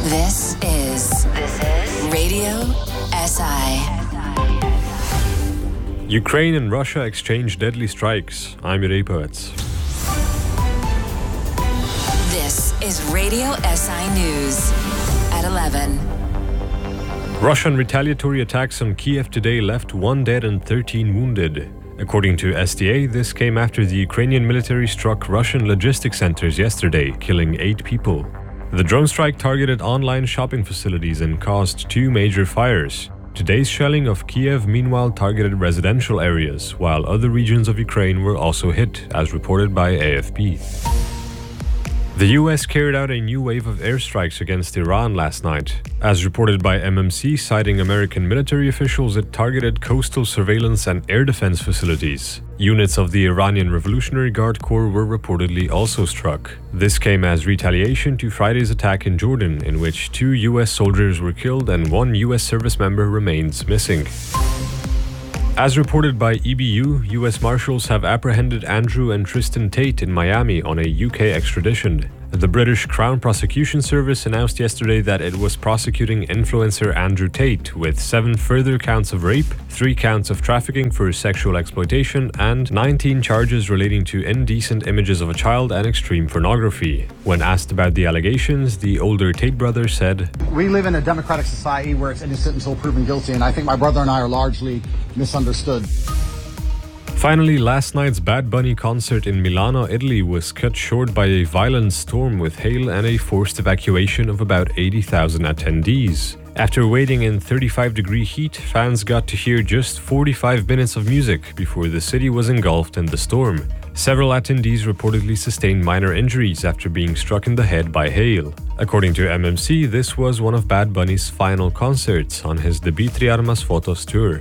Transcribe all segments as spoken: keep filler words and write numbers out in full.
This is this is Radio S I. Ukraine and Russia exchange deadly strikes. I'm Yuri Poets. This is Radio S I News at eleven. Russian retaliatory attacks on Kiev today left one dead and thirteen wounded. According to S D A, this came after the Ukrainian military struck Russian logistics centers yesterday, killing eight people. The drone strike targeted online shopping facilities and caused two major fires. Today's shelling of Kiev meanwhile targeted residential areas, while other regions of Ukraine were also hit, as reported by A F P. The U S carried out a new wave of airstrikes against Iran last night. As reported by M M C, citing American military officials, it targeted coastal surveillance and air defense facilities. Units of the Iranian Revolutionary Guard Corps were reportedly also struck. This came as retaliation to Friday's attack in Jordan, in which two U S soldiers were killed and one U S service member remains missing. As reported by E B U, U S Marshals have apprehended Andrew and Tristan Tate in Miami on a U K extradition. The British Crown Prosecution Service announced yesterday that it was prosecuting influencer Andrew Tate with seven further counts of rape, three counts of trafficking for sexual exploitation, and nineteen charges relating to indecent images of a child and extreme pornography. When asked about the allegations, the older Tate brother said, "We live in a democratic society where it's innocent until proven guilty, and I think my brother and I are largely misunderstood." Finally, last night's Bad Bunny concert in Milano, Italy was cut short by a violent storm with hail and a forced evacuation of about eighty thousand attendees. After waiting in thirty-five degree heat, fans got to hear just forty-five minutes of music before the city was engulfed in the storm. Several attendees reportedly sustained minor injuries after being struck in the head by hail. According to M M C, this was one of Bad Bunny's final concerts on his Debitri Armas Photos tour.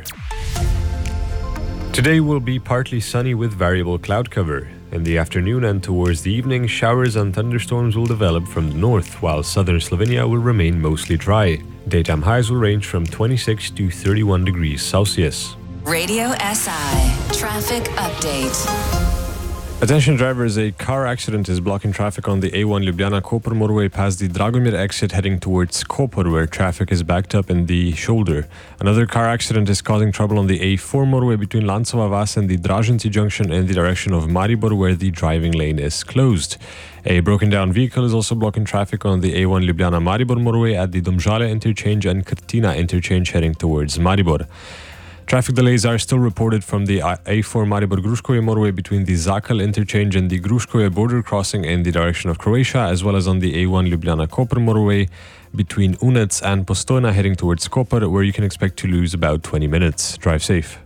Today will be partly sunny with variable cloud cover. In the afternoon and towards the evening, showers and thunderstorms will develop from the north, while southern Slovenia will remain mostly dry. Daytime highs will range from twenty-six to thirty-one degrees Celsius. Radio S I Traffic Update. Attention drivers, a car accident is blocking traffic on the A one Ljubljana-Koper motorway past the Dragomir exit heading towards Koper, where traffic is backed up in the shoulder. Another car accident is causing trouble on the A four motorway between Lancova Vas and the Dražanci junction in the direction of Maribor, where the driving lane is closed. A broken down vehicle is also blocking traffic on the A one Ljubljana-Maribor motorway at the Domžale interchange and Krtina interchange heading towards Maribor. Traffic delays are still reported from the A four Maribor-Gruškovje motorway between the Zakal interchange and the Gruškovje border crossing in the direction of Croatia, as well as on the A one Ljubljana-Koper motorway between Unec and Postojna heading towards Koper, where you can expect to lose about twenty minutes. Drive safe.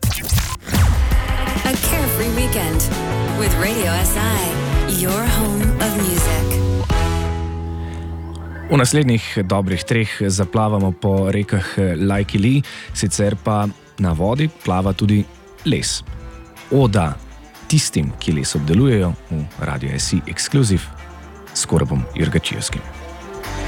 A carefree weekend with Radio S I, your home of music. V naslednjih dobrih treh zaplavamo po rekah Lajkili, sicer pa na vodi plava tudi les. Oda tistim, ki les obdelujejo, v Radio S I Exclusive s Korobom Jurgačijevskim.